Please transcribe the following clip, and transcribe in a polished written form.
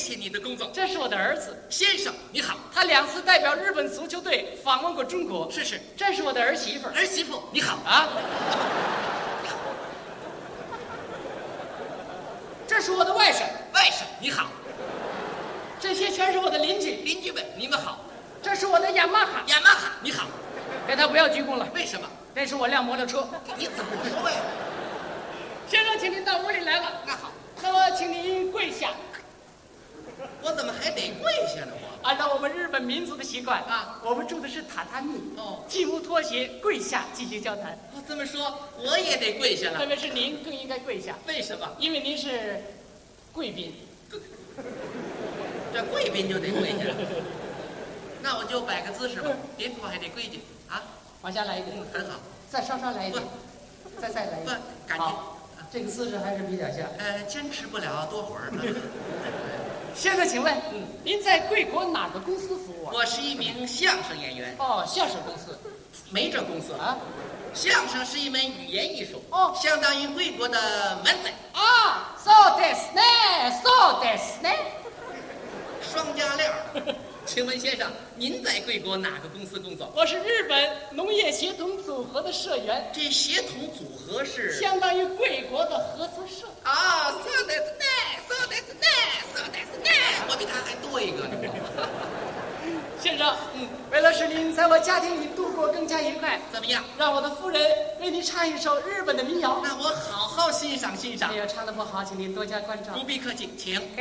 谢你的工作。 这是我的儿子， 先生你好。 他2次代表日本足球队访问过中国。 是。 这是我的儿媳妇。 儿媳妇你好啊。这是我的外甥。 外甥你好。 这些全是我的邻居。 邻居们你们好。 这是我的雅马哈。 雅马哈你好。 给他不要鞠躬了。 为什么？ 这是我辆摩托车。 你怎么说呀？ 先生，请您到屋里来吧。 那好。 那么，请您跪下。 我怎么还得跪下呢？我按照我们日本民族的习惯啊， 我们住的是榻榻米。 哦， 既无拖鞋，跪下进行交谈。 这么说，我也得跪下了。 特别是您更应该跪下。 为什么？ 因为您是贵宾。 这贵宾就得跪下。那我就摆个姿势吧，别处还得规矩啊。 往下来一点。 很好。 再稍稍来一点。再来一点。 感觉这个姿势还是比较像。 坚持不了多会儿。 先生，请问，您在贵国哪个公司服务啊？ 我是一名相声演员。 哦，相声公司。 没这公司啊。 相声是一门语言艺术。 哦， 相当于贵国的漫才。 啊，soですね，soですね。 双加料。请问先生，您在贵国哪个公司工作？ 我是日本农业协同组合的社员。 这协同组合是相当于贵国的合作社。 啊，soですね，soですね，soですね，我比他还多一个呢。 先生，为了使您在我家庭里度过更加愉快， 怎么样？ 让我的夫人为您唱一首日本的民谣。 那我好好欣赏欣赏。 哎呀，唱得不好，请您多加关照。 不必客气，请。